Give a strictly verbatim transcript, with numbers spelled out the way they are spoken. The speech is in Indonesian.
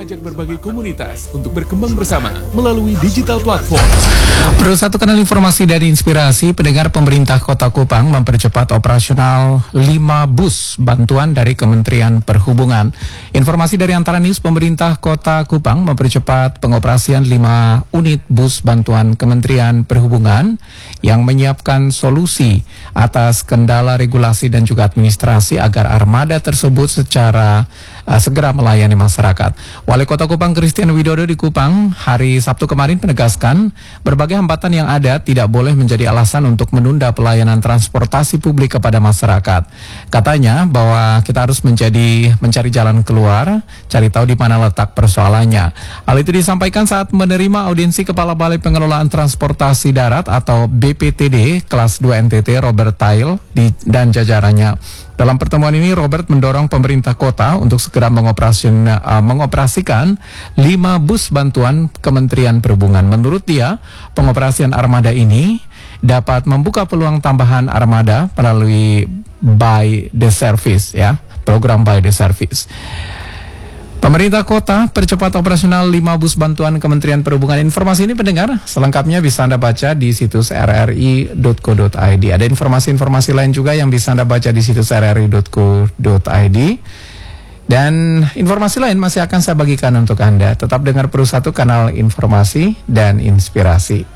mengajak berbagai komunitas untuk berkembang bersama melalui digital platform. Terus satu kanal informasi dari Inspirasi, pendengar, pemerintah Kota Kupang mempercepat operasional lima bus bantuan dari Kementerian Perhubungan. Informasi dari Antara News, pemerintah Kota Kupang mempercepat pengoperasian lima unit bus bantuan Kementerian Perhubungan yang menyiapkan solusi atas kendala regulasi dan juga administrasi agar armada tersebut secara uh, segera melayani masyarakat. Wali Kota Kupang Christian Widodo di Kupang hari Sabtu kemarin menegaskan berbagai hambatan yang ada tidak boleh menjadi alasan untuk menunda pelayanan transportasi publik kepada masyarakat. Katanya bahwa kita harus menjadi mencari jalan keluar, cari tahu di mana letak persoalannya. Hal itu disampaikan saat menerima audiensi Kepala Balai Pengelolaan Transportasi Darat atau B P T D kelas dua N T T Robert Tail di, dan jajarannya. Dalam pertemuan ini, Robert mendorong pemerintah kota untuk segera mengoperasikan, uh, mengoperasikan lima bus bantuan Kementerian Perhubungan. Menurut dia, pengoperasian armada ini dapat membuka peluang tambahan armada melalui By the Service, ya, program By the Service. Pemerintah kota percepat operasional lima bus bantuan Kementerian Perhubungan. Informasi ini pendengar selengkapnya bisa Anda baca di situs r r i dot co dot i d. Ada informasi-informasi lain juga yang bisa Anda baca di situs r r i dot co dot i d. Dan informasi lain masih akan saya bagikan untuk Anda. Tetap dengar Peru satu kanal informasi dan inspirasi.